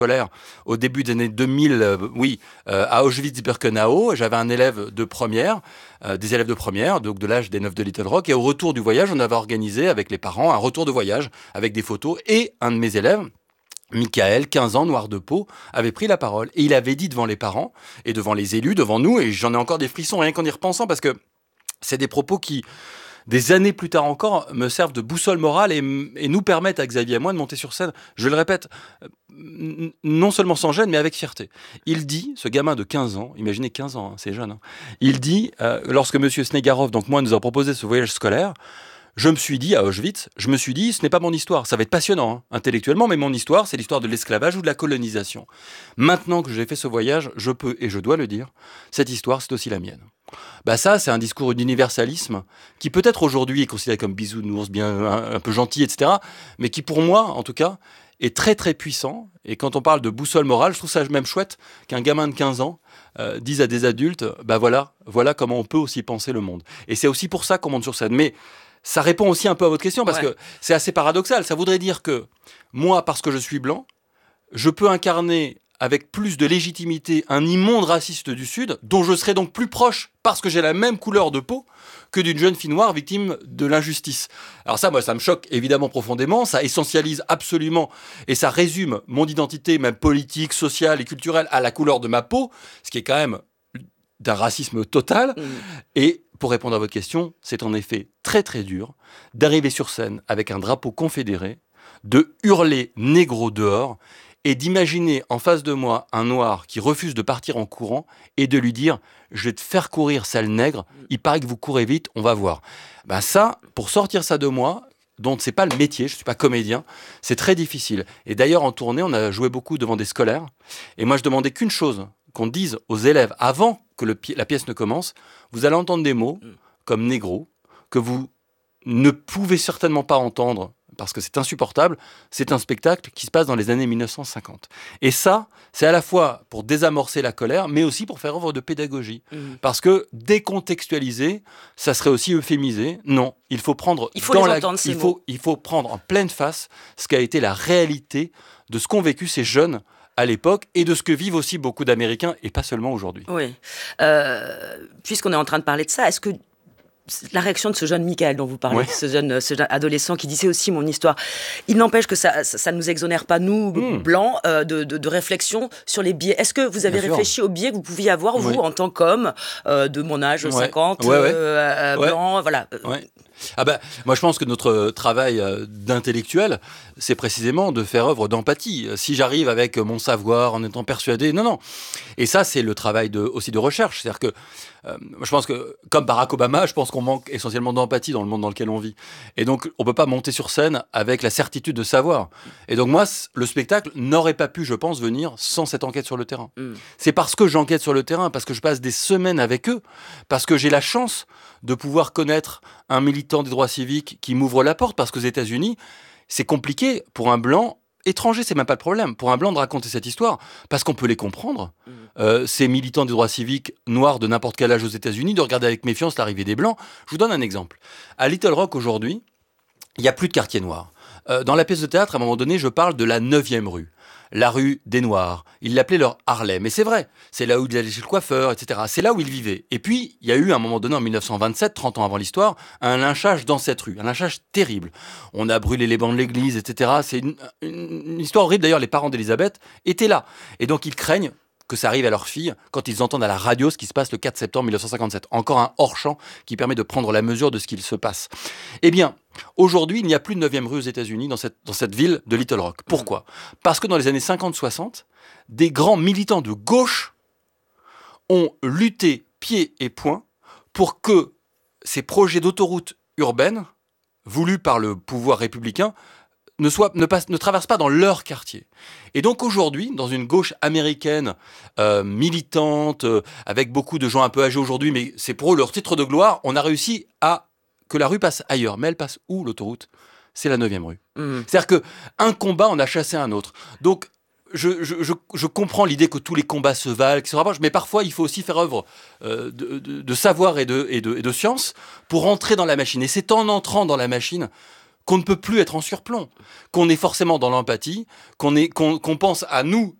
scolaire au début des années 2000, à Auschwitz-Birkenau. J'avais un élève de première, des élèves de première, donc de l'âge des 9 de Little Rock. Et au retour du voyage, on avait organisé avec les parents un retour de voyage avec des photos. Et un de mes élèves, Michael, 15 ans, noir de peau, avait pris la parole. Et il avait dit devant les parents et devant les élus, devant nous, et j'en ai encore des frissons rien qu'en y repensant, parce que c'est des propos qui, des années plus tard encore, me servent de boussole morale et nous permettent à Xavier et moi de monter sur scène, je le répète, non seulement sans gêne, mais avec fierté. Il dit, ce gamin de 15 ans, imaginez 15 ans, hein, c'est jeune, hein, il dit, lorsque M. Snegarov, donc moi, nous a proposé ce voyage scolaire, je me suis dit, à Auschwitz, ce n'est pas mon histoire. Ça va être passionnant, hein, intellectuellement, mais mon histoire, c'est l'histoire de l'esclavage ou de la colonisation. Maintenant que j'ai fait ce voyage, je peux, et je dois le dire, cette histoire, c'est aussi la mienne. Bah ça, c'est un discours d'universalisme qui peut-être aujourd'hui est considéré comme bisounours, bien un peu gentil, etc., mais qui pour moi, en tout cas, est très très puissant. Et quand on parle de boussole morale, je trouve ça même chouette qu'un gamin de 15 ans dise à des adultes, bah voilà comment on peut aussi penser le monde. Et c'est aussi pour ça qu'on monte sur scène. Mais ça répond aussi un peu à votre question, parce que c'est assez paradoxal. Ça voudrait dire que moi, parce que je suis blanc, je peux incarner avec plus de légitimité un immonde raciste du Sud, dont je serai donc plus proche, parce que j'ai la même couleur de peau, que d'une jeune fille noire victime de l'injustice. Alors ça, moi, ça me choque évidemment profondément, ça essentialise absolument, et ça résume mon identité, même politique, sociale et culturelle, à la couleur de ma peau, ce qui est quand même d'un racisme total. Et pour répondre à votre question, c'est en effet très très dur d'arriver sur scène avec un drapeau confédéré, de hurler « négro dehors », et d'imaginer en face de moi un noir qui refuse de partir en courant et de lui dire « je vais te faire courir, sale nègre, il paraît que vous courez vite, on va voir ». Ben ça, pour sortir ça de moi, dont c'est pas le métier, je suis pas comédien, c'est très difficile. Et d'ailleurs, en tournée, on a joué beaucoup devant des scolaires, et moi je demandais qu'une chose, qu'on dise aux élèves avant que la pièce ne commence, vous allez entendre des mots comme négro, que vous ne pouvez certainement pas entendre parce que c'est insupportable, c'est un spectacle qui se passe dans les années 1950. Et ça, c'est à la fois pour désamorcer la colère, mais aussi pour faire œuvre de pédagogie. Parce que décontextualiser, ça serait aussi euphémiser. Non, il faut prendre il faut prendre en pleine face ce qu'a été la réalité de ce qu'ont vécu ces jeunes à l'époque et de ce que vivent aussi beaucoup d'Américains, et pas seulement aujourd'hui. Oui. Puisqu'on est en train de parler de ça, est-ce que la réaction de ce jeune Michael dont vous parlez, ce jeune adolescent qui dit c'est aussi mon histoire, il n'empêche que ça ne nous exonère pas, nous, blancs, de réflexion sur les biais. Est-ce que vous avez réfléchi aux biais que vous pouviez avoir, vous, en tant qu'homme de mon âge, 50, blanc, voilà. Ah ben, moi je pense que notre travail d'intellectuel, c'est précisément de faire œuvre d'empathie. Si j'arrive avec mon savoir en étant persuadé, non. Et ça, c'est le travail aussi de recherche. C'est-à-dire que je pense que, comme Barack Obama, je pense qu'on manque essentiellement d'empathie dans le monde dans lequel on vit. Et donc, on ne peut pas monter sur scène avec la certitude de savoir. Et donc, moi, le spectacle n'aurait pas pu, je pense, venir sans cette enquête sur le terrain. C'est parce que j'enquête sur le terrain, parce que je passe des semaines avec eux, parce que j'ai la chance de pouvoir connaître un militant des droits civiques qui m'ouvre la porte, parce qu'aux États-Unis, c'est compliqué pour un blanc étranger, c'est même pas le problème, pour un blanc de raconter cette histoire, parce qu'on peut les comprendre. Ces militants des droits civiques noirs de n'importe quel âge aux États-Unis, de regarder avec méfiance l'arrivée des blancs. Je vous donne un exemple. À Little Rock aujourd'hui, il n'y a plus de quartier noir. Dans la pièce de théâtre, à un moment donné, je parle de la 9e rue. La rue des Noirs. Ils l'appelaient leur Harlem. Et c'est vrai. C'est là où ils allaient chez le coiffeur, etc. C'est là où ils vivaient. Et puis, il y a eu, à un moment donné, en 1927, 30 ans avant l'histoire, un lynchage dans cette rue. Un lynchage terrible. On a brûlé les bancs de l'église, etc. C'est une histoire horrible. D'ailleurs, les parents d'Elisabeth étaient là. Et donc, ils craignent que ça arrive à leur fille quand ils entendent à la radio ce qui se passe le 4 septembre 1957. Encore un hors-champ qui permet de prendre la mesure de ce qu'il se passe. Eh bien, aujourd'hui, il n'y a plus de 9e rue aux États-Unis dans cette ville de Little Rock. Pourquoi ? Parce que dans les années 50-60, des grands militants de gauche ont lutté pied et poing pour que ces projets d'autoroute urbaine, voulus par le pouvoir républicain, ne traversent pas dans leur quartier. Et donc aujourd'hui, dans une gauche américaine militante, avec beaucoup de gens un peu âgés aujourd'hui, mais c'est pour eux leur titre de gloire, on a réussi à que la rue passe ailleurs. Mais elle passe où, l'autoroute ? C'est la 9e rue. C'est-à-dire qu'un combat en a chassé un autre. Donc je comprends l'idée que tous les combats se valent, qu'ils se rapprochent, mais parfois il faut aussi faire œuvre de savoir et de science pour entrer dans la machine. Et c'est en entrant dans la machine qu'on ne peut plus être en surplomb, qu'on est forcément dans l'empathie, qu'on pense à nous